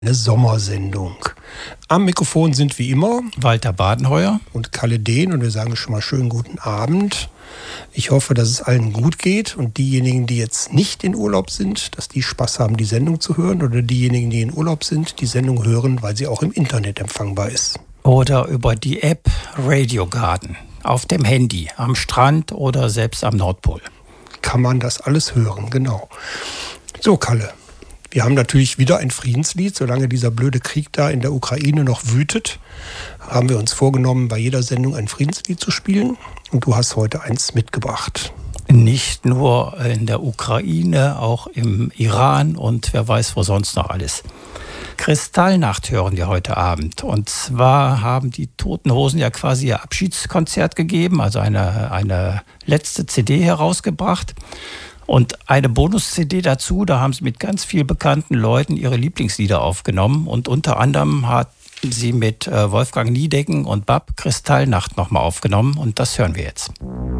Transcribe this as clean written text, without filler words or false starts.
Eine Sommersendung. Am Mikrofon sind wie immer Walter Badenheuer und Kalle Dehn und wir sagen schon mal schönen guten Abend. Ich hoffe, dass es allen gut geht und diejenigen, die jetzt nicht in Urlaub sind, dass die Spaß haben, die Sendung zu hören, oder diejenigen, die in Urlaub sind, die Sendung hören, weil sie auch im Internet empfangbar ist. oder über die App Radio Garden auf dem Handy, am Strand oder selbst am Nordpol. Kann man das alles hören, genau. So, Kalle. Wir haben natürlich wieder ein Friedenslied. Solange dieser blöde Krieg da in der Ukraine noch wütet, haben wir uns vorgenommen, bei jeder Sendung ein Friedenslied zu spielen. Und du hast heute eins mitgebracht. Nicht nur in der Ukraine, auch im Iran und wer weiß wo sonst noch alles. Kristallnacht hören wir heute Abend. Und zwar haben die Toten Hosen ja quasi ihr Abschiedskonzert gegeben, also eine letzte CD herausgebracht. Und eine Bonus-CD dazu, da haben sie mit ganz vielen bekannten Leuten ihre Lieblingslieder aufgenommen. Und unter anderem hat sie mit Wolfgang Niedecken und Bab Kristallnacht nochmal aufgenommen. Und das hören wir jetzt.